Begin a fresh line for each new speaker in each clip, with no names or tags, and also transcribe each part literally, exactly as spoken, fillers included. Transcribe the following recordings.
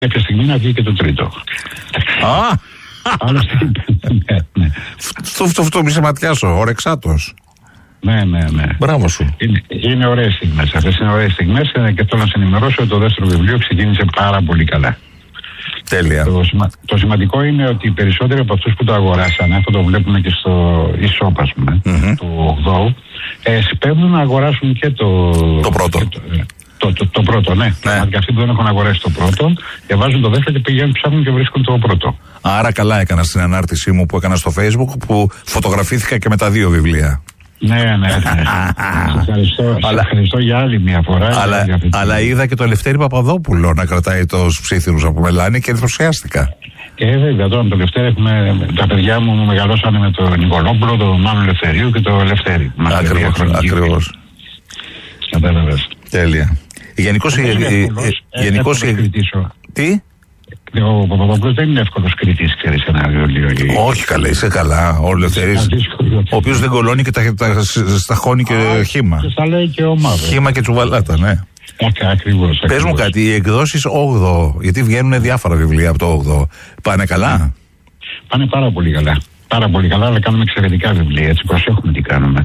Κάποια στιγμή να βγει και το τρίτο.
Α!
Άλλωστε, ναι, ναι.
Αυτό αυτό, αυτό μη σε ματιάσω, ορεξάτος.
Ναι, ναι, ναι.
Μπράβο σου.
Είναι, είναι ωραίες στιγμές. Αυτές είναι ωραίες στιγμές και θέλω να σε ενημερώσω ότι το δεύτερο βιβλίο ξεκίνησε πάρα πολύ καλά.
Τέλεια.
Το, σημα, το σημαντικό είναι ότι οι περισσότεροι από αυτούς που το αγοράσαν, αυτό το βλέπουμε και στο e-shop, ας πούμε, mm-hmm. του ογδόου, ε, σπέβδουν να αγοράσουν και το,
το πρώτο.
Και το, το, το, το πρώτο, ναι. ναι. Και αυτοί που δεν έχουν αγοράσει το πρώτο, διαβάζουν το δεύτερο και πηγαίνουν, ψάχνουν και βρίσκουν το πρώτο.
Άρα καλά έκανα στην ανάρτησή μου που έκανα στο Facebook που φωτογραφήθηκα και με τα δύο βιβλία.
Ναι, ναι, ναι. ευχαριστώ, αλλά, ευχαριστώ για άλλη μια φορά.
Αλλά, για αλλά είδα και το Λευτέρη Παπαδόπουλο να κρατάει τους ψήθυρους από μελάνη και εντυπωσιάστηκα.
Ε, βέβαια, τώρα με το Λευτέρη έχουμε. Τα παιδιά μου μεγαλώσανε με τον Νικολόπουλο, τον Μάνο Λευθερίου και το Λευτέρη.
Ακριβώς.
Κατάλαβες.
Τέλεια. Γενικώς. Γενικώς. Τι?
Ο Παπαδόπουλος δεν είναι εύκολος κριτής, ξέρεις, ένα βιβλίο.
Όχι, καλά, είσαι καλά. Ο Λευθερής, ο οποίος δεν κολώνει και τα, τα σταχώνει και Α, χύμα.
Και θα λέει και ομάδα.
Χύμα και τσουβαλάτα, ναι.
Ακριβώς.
Πες μου κάτι, οι εκδόσεις όγδοο, γιατί βγαίνουν διάφορα βιβλία από το όγδοο, πάνε καλά?
Πάνε πάρα πολύ καλά. Πάρα πολύ καλά, αλλά κάνουμε εξαιρετικά βιβλία. Έτσι, προσέχουμε τι κάνουμε.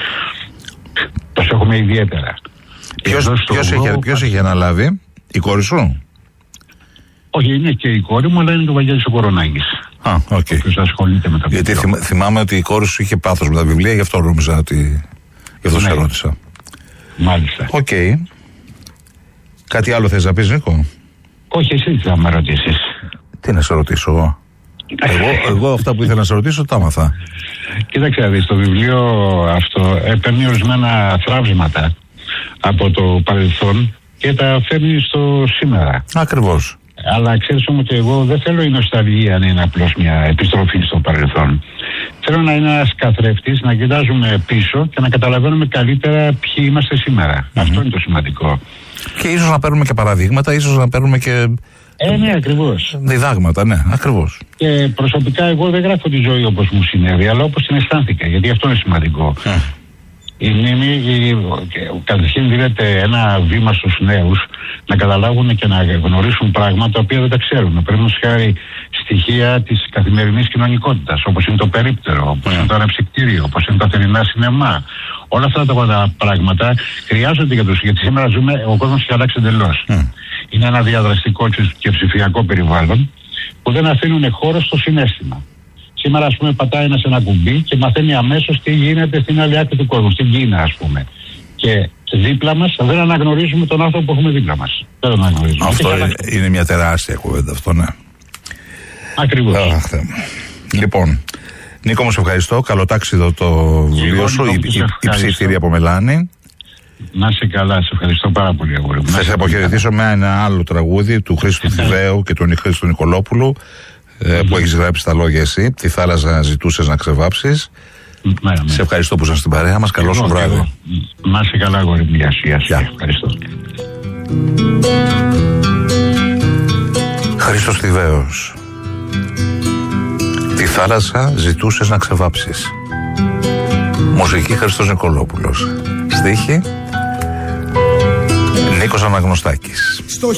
Προσέχουμε ιδιαίτερα.
Ποιος, ποιος, έχει, ποιος έχει αναλάβει, η κόρη σου?
Όχι, είναι και η κόρη μου, αλλά είναι το Βαγγέλης ο Κορονάκης.
Α, οκ. Okay.
Ποιος ασχολείται με τα βιβλία.
Γιατί θυμ, θυμάμαι ότι η κόρη σου είχε πάθος με τα βιβλία, γι' αυτό νόμιζα ότι. Γι' αυτό ναι. σε ρώτησα.
Μάλιστα.
Οκ. Okay. Κάτι άλλο θες να πεις, Νίκο?
Όχι, εσύ θα με ρωτήσεις.
Τι να σε ρωτήσω εγώ. εγώ, εγώ αυτά που ήθελα να σε ρωτήσω τα άμαθα.
Κοίταξε, δεις, το βιβλίο αυτό παίρνει ορισμένα θράψματα από το παρελθόν και τα φέρνει στο σήμερα.
Ακριβώς.
Αλλά ξέρεις όμως ότι εγώ δεν θέλω η νοσταλγία να είναι απλώς μια επιστροφή στο παρελθόν. Θέλω να είναι ένας καθρέφτης, να κοιτάζουμε πίσω και να καταλαβαίνουμε καλύτερα ποιοι είμαστε σήμερα. Mm-hmm. Αυτό είναι το σημαντικό.
Και ίσως να παίρνουμε και παραδείγματα, ίσως να παίρνουμε και.
Ε, ναι, ακριβώς.
Διδάγματα, ναι, ακριβώς.
Και προσωπικά εγώ δεν γράφω τη ζωή όπως μου συνέβη, αλλά όπως την αισθάνθηκα, γιατί αυτό είναι σημαντικό. Mm. Η μνήμη, καταρχήν δίνεται ένα βήμα στους νέους να καταλάβουν και να γνωρίσουν πράγματα τα οποία δεν τα ξέρουν. Παραδείγματος χάρη στοιχεία της καθημερινής κοινωνικότητας, όπως είναι το περίπτερο, όπως mm. είναι το αναψυκτήριο, όπως είναι τα θερινά σινεμά. Όλα αυτά τα πράγματα χρειάζονται για τους, γιατί σήμερα ζούμε, ο κόσμος έχει αλλάξει εντελώς. Mm. Είναι ένα διαδραστικό και ψηφιακό περιβάλλον που δεν αφήνουν χώρο στο συναίσθημα. Σήμερα, ας πούμε, πατάει ένας ένα κουμπί και μαθαίνει αμέσως τι γίνεται στην άλλη άκρη του κόσμου, στην Κίνα, ας πούμε. Και δίπλα μας δεν αναγνωρίζουμε τον άνθρωπο που έχουμε δίπλα μας. Δεν αναγνωρίζουμε.
Αυτό είναι, είναι μια τεράστια κουβέντα, αυτό, ναι.
Ακριβώς.
Αχ, λοιπόν, Νίκο, μου σε ευχαριστώ. Καλοτάξιδο το βιβλίο σου, η, η, η ψήφιρη από μελάνη.
Να είσαι καλά, σε ευχαριστώ πάρα πολύ, αγόρι μου.
Θα σε αποχαιρετήσω με ένα άλλο τραγούδι του Χρήστου Θηβαίου και του Χρήστου Νικολόπουλου. Mm-hmm. Που έχεις γράψει τα λόγια εσύ. Τη θάλασσα ζητούσες να ξεβάψεις. Mm-hmm. Σε ευχαριστώ που ήσασταν στην παρέα μας. Καλό σου βράδυ.
Να είσαι καλά, αγόρι μου. Γεια σου. Ευχαριστώ.
Χρήστος Θηβαίος. Τη θάλασσα ζητούσες να ξεβάψεις. Μουσική Χρήστος Νικολόπουλος. Στίχη Νίκος Αναγνωστάκης.